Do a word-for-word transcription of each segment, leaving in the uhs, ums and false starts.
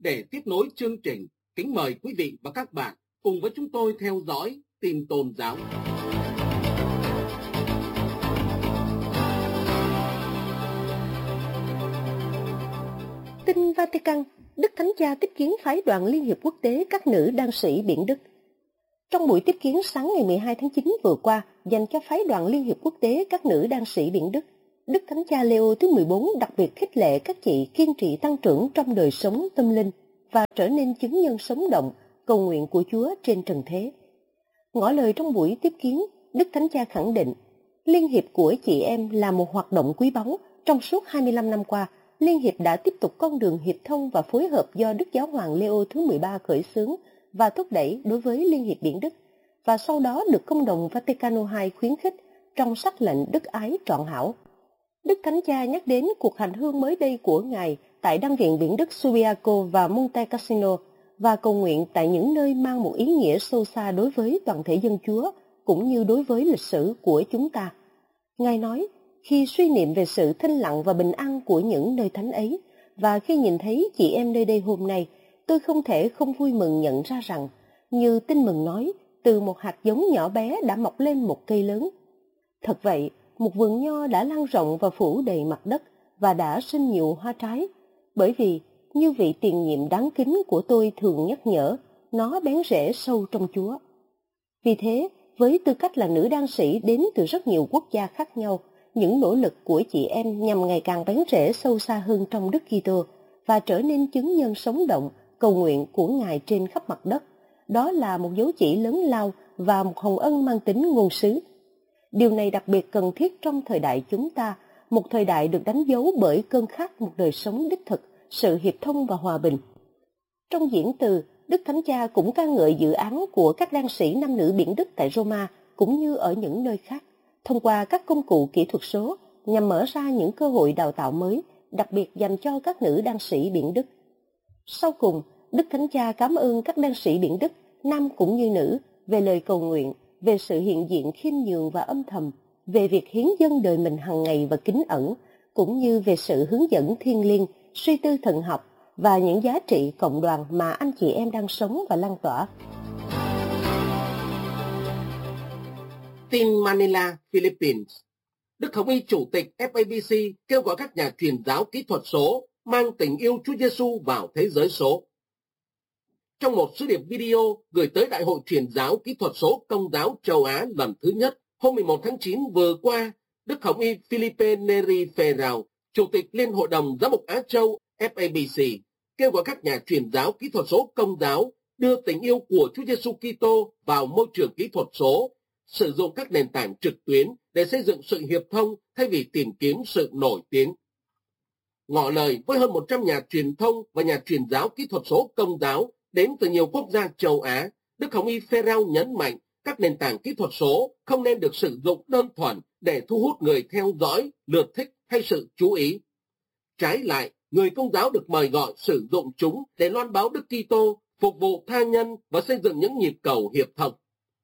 Để tiếp nối chương trình, kính mời quý vị và các bạn cùng với chúng tôi theo dõi tin tôn giáo. Tin Vatican, Đức Thánh Cha tiếp kiến phái đoàn Liên hiệp quốc tế các nữ đan sĩ biển Đức. Trong buổi tiếp kiến sáng ngày mười hai tháng chín vừa qua dành cho phái đoàn Liên hiệp quốc tế các nữ đan sĩ biển Đức, Đức Thánh Cha Leo thứ mười bốn đặc biệt khích lệ các chị kiên trì tăng trưởng trong đời sống tâm linh và trở nên chứng nhân sống động, cầu nguyện của Chúa trên trần thế. Ngỏ lời trong buổi tiếp kiến, Đức Thánh Cha khẳng định, Liên hiệp của chị em là một hoạt động quý báu. Trong suốt hai mươi lăm năm qua, Liên hiệp đã tiếp tục con đường hiệp thông và phối hợp do Đức Giáo hoàng Leo thứ mười ba khởi xướng và thúc đẩy đối với Liên hiệp biển Đức, và sau đó được Công đồng Vaticano hai khuyến khích trong sắc lệnh Đức Ái Trọn Hảo. Đức Thánh Cha nhắc đến cuộc hành hương mới đây của Ngài tại Đan viện biển Đức Subiaco và Monte Cassino và cầu nguyện tại những nơi mang một ý nghĩa sâu xa đối với toàn thể dân Chúa cũng như đối với lịch sử của chúng ta. Ngài nói, khi suy niệm về sự thinh lặng và bình an của những nơi thánh ấy, và khi nhìn thấy chị em nơi đây hôm nay, tôi không thể không vui mừng nhận ra rằng, như Tin Mừng nói, từ một hạt giống nhỏ bé đã mọc lên một cây lớn. Thật vậy, một vườn nho đã lan rộng và phủ đầy mặt đất và đã sinh nhiều hoa trái, bởi vì, như vị tiền nhiệm đáng kính của tôi thường nhắc nhở, nó bén rễ sâu trong Chúa. Vì thế, với tư cách là nữ đan sĩ đến từ rất nhiều quốc gia khác nhau, những nỗ lực của chị em nhằm ngày càng bén rễ sâu xa hơn trong Đức Kitô và trở nên chứng nhân sống động, cầu nguyện của Ngài trên khắp mặt đất, đó là một dấu chỉ lớn lao và một hồng ân mang tính ngôn sứ. Điều này đặc biệt cần thiết trong thời đại chúng ta, một thời đại được đánh dấu bởi cơn khát một đời sống đích thực, sự hiệp thông và hòa bình. Trong diễn từ, Đức Thánh Cha cũng ca ngợi dự án của các đan sĩ nam nữ biển Đức tại Roma cũng như ở những nơi khác, thông qua các công cụ kỹ thuật số nhằm mở ra những cơ hội đào tạo mới, đặc biệt dành cho các nữ đan sĩ biển Đức. Sau cùng, Đức Thánh Cha cảm ơn các đan sĩ biển Đức, nam cũng như nữ, về lời cầu nguyện, về sự hiện diện khiêm nhường và âm thầm, về việc hiến dâng đời mình hàng ngày và kính ẩn, cũng như về sự hướng dẫn thiêng liêng, suy tư thần học và những giá trị cộng đoàn mà anh chị em đang sống và lan tỏa. Tin Manila, Philippines. Đức Hồng Y Chủ tịch ép a bê xê kêu gọi các nhà truyền giáo kỹ thuật số mang tình yêu Chúa Giêsu vào thế giới số. Trong một sứ điệp video gửi tới Đại hội Truyền giáo Kỹ thuật số Công giáo Châu Á lần thứ nhất, hôm mười một tháng chín vừa qua, Đức Hồng Y Felipe Neri Ferrao, Chủ tịch Liên Hội đồng Giám mục Á Châu ép a bê xê, kêu gọi các nhà truyền giáo kỹ thuật số Công giáo đưa tình yêu của Chúa Giêsu Kitô vào môi trường kỹ thuật số, sử dụng các nền tảng trực tuyến để xây dựng sự hiệp thông thay vì tìm kiếm sự nổi tiếng. Ngỏ lời với hơn một trăm nhà truyền thông và nhà truyền giáo kỹ thuật số Công giáo đến từ nhiều quốc gia châu Á, Đức Hồng Y Ferrao nhấn mạnh các nền tảng kỹ thuật số không nên được sử dụng đơn thuần để thu hút người theo dõi, lượt thích hay sự chú ý. Trái lại, người Công giáo được mời gọi sử dụng chúng để loan báo Đức Kitô, phục vụ tha nhân và xây dựng những nhịp cầu hiệp thông.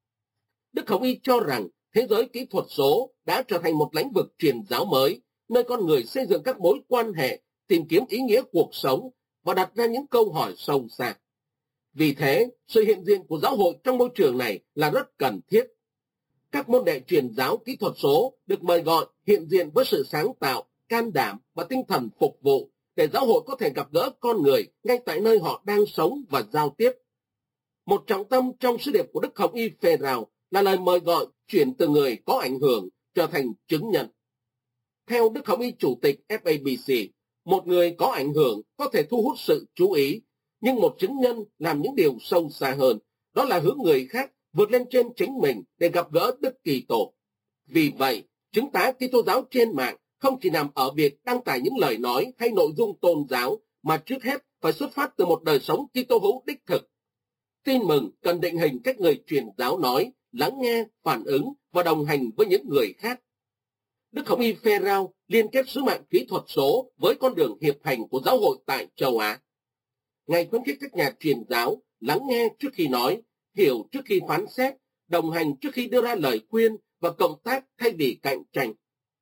Đức Hồng Y cho rằng thế giới kỹ thuật số đã trở thành một lĩnh vực truyền giáo mới, nơi con người xây dựng các mối quan hệ, tìm kiếm ý nghĩa cuộc sống và đặt ra những câu hỏi sâu xa. Vì thế, sự hiện diện của giáo hội trong môi trường này là rất cần thiết. Các môn đệ truyền giáo kỹ thuật số được mời gọi hiện diện với sự sáng tạo, can đảm và tinh thần phục vụ để giáo hội có thể gặp gỡ con người ngay tại nơi họ đang sống và giao tiếp. Một trọng tâm trong sứ điệp của Đức Hồng Y Ferrao là lời mời gọi chuyển từ người có ảnh hưởng trở thành chứng nhân. Theo Đức Hồng Y Chủ tịch ép a bê xê, một người có ảnh hưởng có thể thu hút sự chú ý, nhưng một chứng nhân làm những điều sâu xa hơn, đó là hướng người khác vượt lên trên chính mình để gặp gỡ Đức Kitô. Vì vậy, chứng tá Kitô giáo trên mạng không chỉ nằm ở việc đăng tải những lời nói hay nội dung tôn giáo, mà trước hết phải xuất phát từ một đời sống Kitô hữu đích thực. Tin mừng cần định hình cách người truyền giáo nói, lắng nghe, phản ứng và đồng hành với những người khác. Đức Hồng Y Ferrao liên kết sứ mạng kỹ thuật số với con đường hiệp hành của giáo hội tại châu Á. Ngài khuyến khích các nhà truyền giáo lắng nghe trước khi nói, hiểu trước khi phán xét, đồng hành trước khi đưa ra lời khuyên và cộng tác thay vì cạnh tranh.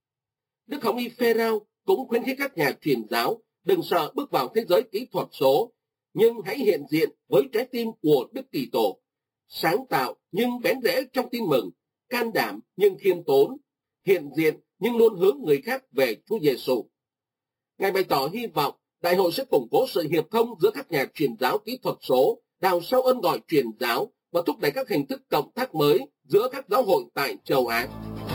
Đức Hồng Y Ferrao cũng khuyến khích các nhà truyền giáo đừng sợ bước vào thế giới kỹ thuật số, nhưng hãy hiện diện với trái tim của Đức Kitô Tổ, sáng tạo nhưng bén rễ trong tin mừng, can đảm nhưng khiêm tốn, hiện diện nhưng luôn hướng người khác về Chúa Giêsu. Ngài bày tỏ hy vọng đại hội sẽ củng cố sự hiệp thông giữa các nhà truyền giáo kỹ thuật số, đào sâu ơn gọi truyền giáo và thúc đẩy các hình thức cộng tác mới giữa các giáo hội tại châu Á.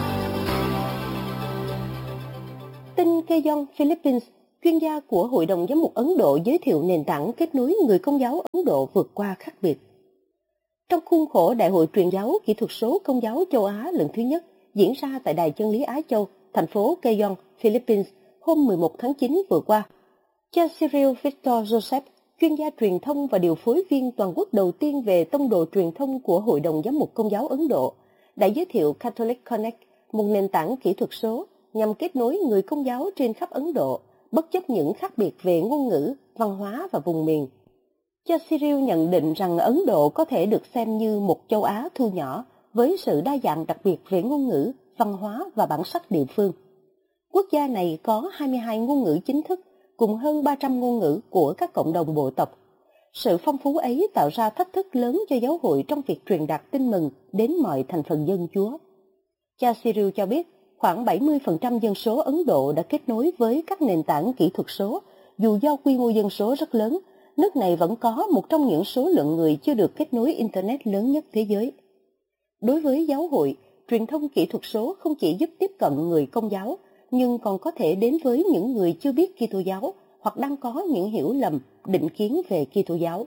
Tin Keyon Philippines, chuyên gia của Hội đồng Giám mục Ấn Độ giới thiệu nền tảng kết nối người Công giáo Ấn Độ vượt qua khác biệt. Trong khuôn khổ Đại hội truyền giáo kỹ thuật số Công giáo châu Á lần thứ nhất diễn ra tại Đài Chân lý Á Châu, thành phố Keyon, Philippines, hôm mười một tháng chín vừa qua, cha Cyril Victor Joseph, chuyên gia truyền thông và điều phối viên toàn quốc đầu tiên về tông đồ truyền thông của Hội đồng Giám mục Công giáo Ấn Độ, đã giới thiệu Catholic Connect, một nền tảng kỹ thuật số nhằm kết nối người Công giáo trên khắp Ấn Độ, bất chấp những khác biệt về ngôn ngữ, văn hóa và vùng miền. Cha Cyril nhận định rằng Ấn Độ có thể được xem như một châu Á thu nhỏ với sự đa dạng đặc biệt về ngôn ngữ, văn hóa và bản sắc địa phương. Quốc gia này có hai mươi hai ngôn ngữ chính thức, cùng hơn ba trăm ngôn ngữ của các cộng đồng bộ tộc. Sự phong phú ấy tạo ra thách thức lớn cho giáo hội trong việc truyền đạt tin mừng đến mọi thành phần dân Chúa. Cha Cyril cho biết, khoảng bảy mươi phần trăm dân số Ấn Độ đã kết nối với các nền tảng kỹ thuật số, dù do quy mô dân số rất lớn, nước này vẫn có một trong những số lượng người chưa được kết nối Internet lớn nhất thế giới. Đối với giáo hội, truyền thông kỹ thuật số không chỉ giúp tiếp cận người Công giáo, nhưng còn có thể đến với những người chưa biết Kitô giáo hoặc đang có những hiểu lầm, định kiến về Kitô giáo.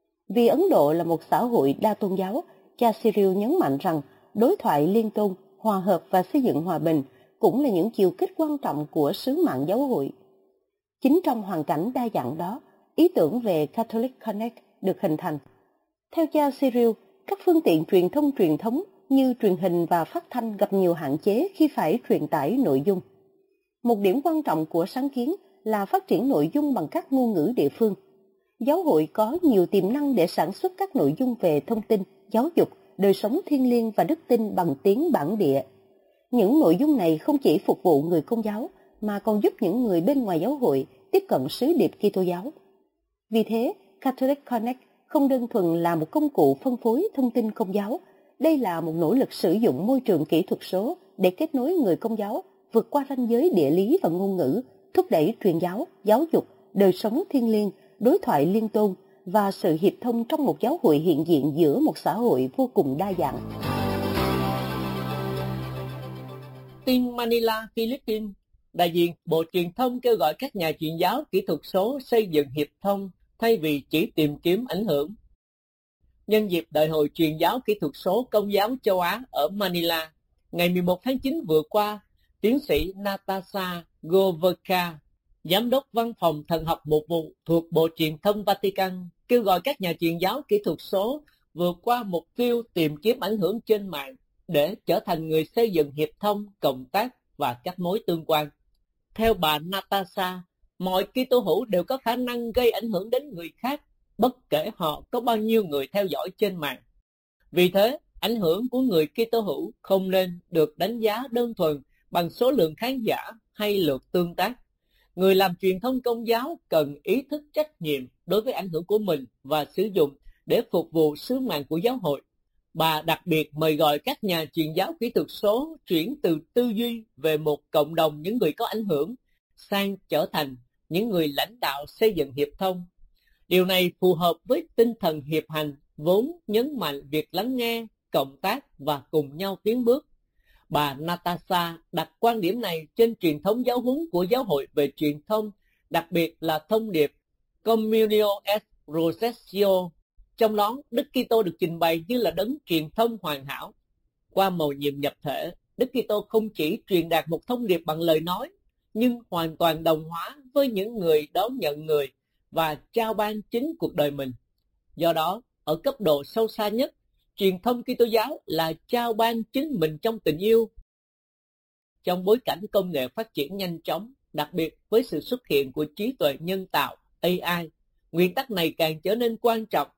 Vì Ấn Độ là một xã hội đa tôn giáo, cha Cyril nhấn mạnh rằng đối thoại liên tôn, hòa hợp và xây dựng hòa bình cũng là những chiều kích quan trọng của sứ mạng giáo hội. Chính trong hoàn cảnh đa dạng đó, ý tưởng về Catholic Connect được hình thành. Theo cha Cyril, các phương tiện truyền thông truyền thống như truyền hình và phát thanh gặp nhiều hạn chế khi phải truyền tải nội dung. Một điểm quan trọng của sáng kiến là phát triển nội dung bằng các ngôn ngữ địa phương. Giáo hội có nhiều tiềm năng để sản xuất các nội dung về thông tin, giáo dục, đời sống thiêng liêng và đức tin bằng tiếng bản địa. Những nội dung này không chỉ phục vụ người Công giáo, mà còn giúp những người bên ngoài giáo hội tiếp cận sứ điệp Kitô giáo. Vì thế, Catholic Connect không đơn thuần là một công cụ phân phối thông tin Công giáo, đây là một nỗ lực sử dụng môi trường kỹ thuật số để kết nối người Công giáo vượt qua ranh giới địa lý và ngôn ngữ, thúc đẩy truyền giáo, giáo dục, đời sống thiêng liêng, đối thoại liên tôn và sự hiệp thông trong một giáo hội hiện diện giữa một xã hội vô cùng đa dạng. Tin Manila, Philippines, đại diện Bộ Truyền thông kêu gọi các nhà truyền giáo kỹ thuật số xây dựng hiệp thông thay vì chỉ tìm kiếm ảnh hưởng. Nhân dịp Đại hội truyền giáo kỹ thuật số Công giáo châu Á ở Manila, ngày mười một tháng chín vừa qua, tiến sĩ Natasha Goverka, Giám đốc Văn phòng Thần học Mục vụ thuộc Bộ Truyền thông Vatican, kêu gọi các nhà truyền giáo kỹ thuật số vượt qua mục tiêu tìm kiếm ảnh hưởng trên mạng để trở thành người xây dựng hiệp thông, cộng tác và các mối tương quan. Theo bà Natasha, mọi Kitô hữu đều có khả năng gây ảnh hưởng đến người khác, bất kể họ có bao nhiêu người theo dõi trên mạng. Vì thế, ảnh hưởng của người Kitô hữu không nên được đánh giá đơn thuần bằng số lượng khán giả hay lượt tương tác. Người làm truyền thông Công giáo cần ý thức trách nhiệm đối với ảnh hưởng của mình và sử dụng để phục vụ sứ mạng của giáo hội. Bà đặc biệt mời gọi các nhà truyền giáo kỹ thuật số chuyển từ tư duy về một cộng đồng những người có ảnh hưởng sang trở thành những người lãnh đạo xây dựng hiệp thông. Điều này phù hợp với tinh thần hiệp hành vốn nhấn mạnh việc lắng nghe, cộng tác và cùng nhau tiến bước. Bà Natasha đặt quan điểm này trên truyền thống giáo huấn của giáo hội về truyền thông, đặc biệt là thông điệp Communio et Processio. Trong đó, Đức Kitô được trình bày như là đấng truyền thông hoàn hảo. Qua mầu nhiệm nhập thể, Đức Kitô không chỉ truyền đạt một thông điệp bằng lời nói, nhưng hoàn toàn đồng hóa với những người đón nhận người và trao ban chính cuộc đời mình. Do đó, ở cấp độ sâu xa nhất, truyền thông Kitô giáo là trao ban chính mình trong tình yêu. Trong bối cảnh công nghệ phát triển nhanh chóng, đặc biệt với sự xuất hiện của trí tuệ nhân tạo A I, nguyên tắc này càng trở nên quan trọng.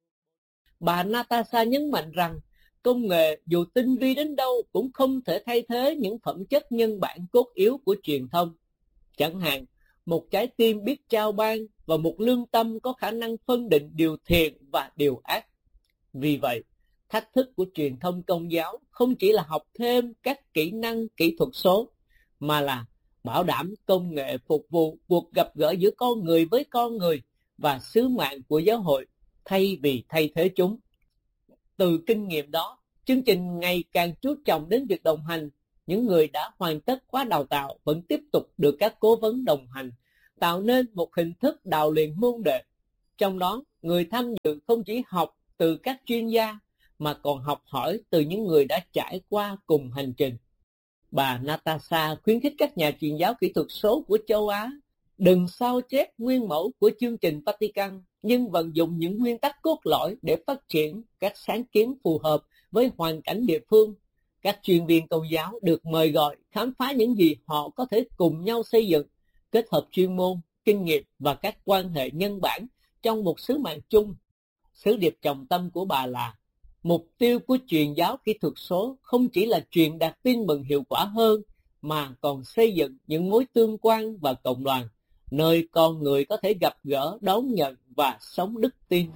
Bà Natasha nhấn mạnh rằng công nghệ dù tinh vi đến đâu cũng không thể thay thế những phẩm chất nhân bản cốt yếu của truyền thông. Chẳng hạn, một trái tim biết trao ban và một lương tâm có khả năng phân định điều thiện và điều ác. Vì vậy, thách thức của truyền thông công giáo không chỉ là học thêm các kỹ năng kỹ thuật số, mà là bảo đảm công nghệ phục vụ cuộc gặp gỡ giữa con người với con người và sứ mạng của giáo hội thay vì thay thế chúng. Từ kinh nghiệm đó, chương trình ngày càng chú trọng đến việc đồng hành. Những người đã hoàn tất khóa đào tạo vẫn tiếp tục được các cố vấn đồng hành, tạo nên một hình thức đào luyện môn đệ. Trong đó, người tham dự không chỉ học từ các chuyên gia, mà còn học hỏi từ những người đã trải qua cùng hành trình. Bà Natasha khuyến khích các nhà truyền giáo kỹ thuật số của châu Á đừng sao chép nguyên mẫu của chương trình Vatican, nhưng vận dụng những nguyên tắc cốt lõi để phát triển các sáng kiến phù hợp với hoàn cảnh địa phương. Các chuyên viên công giáo được mời gọi khám phá những gì họ có thể cùng nhau xây dựng, kết hợp chuyên môn, kinh nghiệm và các quan hệ nhân bản trong một sứ mạng chung. Sứ điệp trọng tâm của bà là: mục tiêu của truyền giáo kỹ thuật số không chỉ là truyền đạt tin mừng hiệu quả hơn, mà còn xây dựng những mối tương quan và cộng đoàn, nơi con người có thể gặp gỡ, đón nhận và sống đức tin.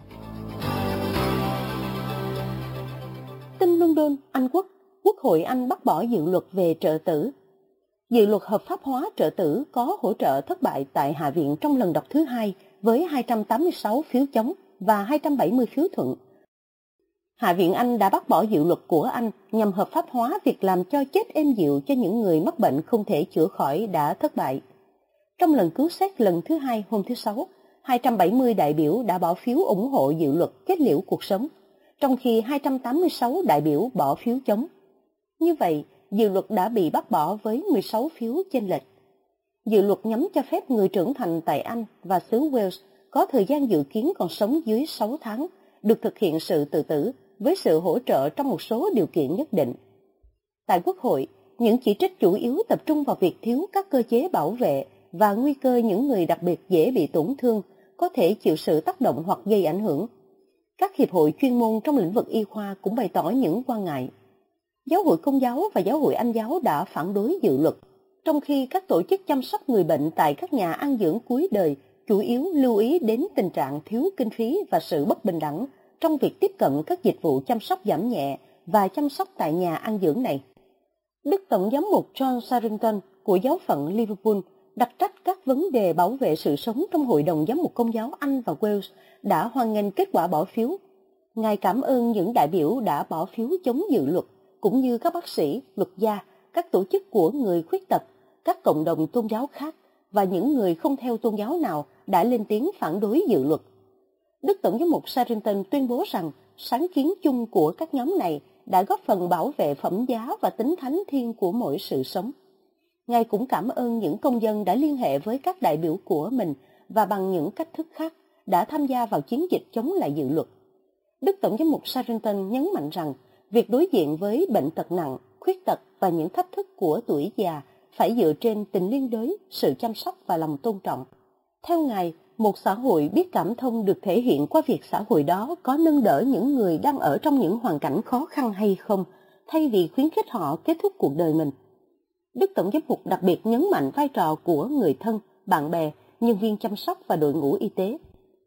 Tin London, Anh Quốc, Quốc hội Anh bác bỏ dự luật về trợ tử. Dự luật hợp pháp hóa trợ tử có hỗ trợ thất bại tại Hạ viện trong lần đọc thứ hai với hai trăm tám mươi sáu phiếu chống và hai trăm bảy mươi phiếu thuận. Hạ viện Anh đã bác bỏ dự luật của Anh nhằm hợp pháp hóa việc làm cho chết êm dịu cho những người mắc bệnh không thể chữa khỏi đã thất bại. Trong lần cứu xét lần thứ hai hôm thứ Sáu, hai trăm bảy mươi đại biểu đã bỏ phiếu ủng hộ dự luật kết liễu cuộc sống, trong khi hai trăm tám mươi sáu đại biểu bỏ phiếu chống. Như vậy, dự luật đã bị bác bỏ với mười sáu phiếu chênh lệch. Dự luật nhắm cho phép người trưởng thành tại Anh và xứ Wales có thời gian dự kiến còn sống dưới sáu tháng, được thực hiện sự tự tử với sự hỗ trợ trong một số điều kiện nhất định. Tại Quốc hội, những chỉ trích chủ yếu tập trung vào việc thiếu các cơ chế bảo vệ và nguy cơ những người đặc biệt dễ bị tổn thương có thể chịu sự tác động hoặc gây ảnh hưởng. Các hiệp hội chuyên môn trong lĩnh vực y khoa cũng bày tỏ những quan ngại. Giáo hội Công giáo và Giáo hội Anh giáo đã phản đối dự luật, trong khi các tổ chức chăm sóc người bệnh tại các nhà an dưỡng cuối đời chủ yếu lưu ý đến tình trạng thiếu kinh phí và sự bất bình đẳng trong việc tiếp cận các dịch vụ chăm sóc giảm nhẹ và chăm sóc tại nhà an dưỡng này. Đức Tổng giám mục John Sarrington của giáo phận Liverpool đặt trách các vấn đề bảo vệ sự sống trong Hội đồng Giám mục Công giáo Anh và Wales đã hoan nghênh kết quả bỏ phiếu. Ngài cảm ơn những đại biểu đã bỏ phiếu chống dự luật, cũng như các bác sĩ, luật gia, các tổ chức của người khuyết tật, các cộng đồng tôn giáo khác và những người không theo tôn giáo nào đã lên tiếng phản đối dự luật. Đức Tổng giám mục Sarrington tuyên bố rằng sáng kiến chung của các nhóm này đã góp phần bảo vệ phẩm giá và tính thánh thiêng của mỗi sự sống. Ngài cũng cảm ơn những công dân đã liên hệ với các đại biểu của mình và bằng những cách thức khác đã tham gia vào chiến dịch chống lại dự luật. Đức Tổng giám mục Sarrington nhấn mạnh rằng việc đối diện với bệnh tật nặng, khuyết tật và những thách thức của tuổi già phải dựa trên tình liên đới, sự chăm sóc và lòng tôn trọng. Theo Ngài, một xã hội biết cảm thông được thể hiện qua việc xã hội đó có nâng đỡ những người đang ở trong những hoàn cảnh khó khăn hay không, thay vì khuyến khích họ kết thúc cuộc đời mình. Đức Tổng giám mục đặc biệt nhấn mạnh vai trò của người thân, bạn bè, nhân viên chăm sóc và đội ngũ y tế.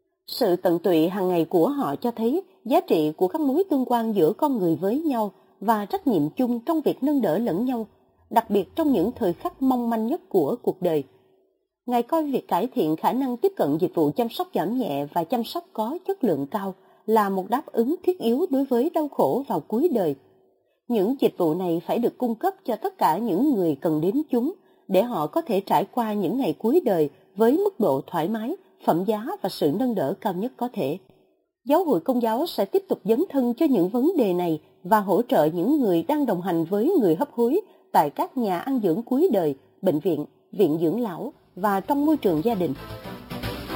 Sự tận tụy hàng ngày của họ cho thấy giá trị của các mối tương quan giữa con người với nhau và trách nhiệm chung trong việc nâng đỡ lẫn nhau, đặc biệt trong những thời khắc mong manh nhất của cuộc đời. Ngài coi việc cải thiện khả năng tiếp cận dịch vụ chăm sóc giảm nhẹ và chăm sóc có chất lượng cao là một đáp ứng thiết yếu đối với đau khổ vào cuối đời. Những dịch vụ này phải được cung cấp cho tất cả những người cần đến chúng để họ có thể trải qua những ngày cuối đời với mức độ thoải mái, phẩm giá và sự nâng đỡ cao nhất có thể. Giáo hội Công giáo sẽ tiếp tục dấn thân cho những vấn đề này và hỗ trợ những người đang đồng hành với người hấp hối tại các nhà an dưỡng cuối đời, bệnh viện, viện dưỡng lão và trong môi trường gia đình.